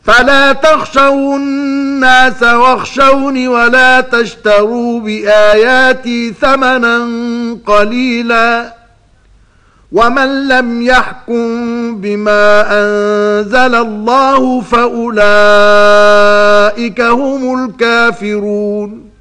فلا تخشوا الناس واخشوني ولا تشتروا بآياتي ثمنا قليلا ومن لم يحكم بما أنزل الله فأولئك هم الكافرون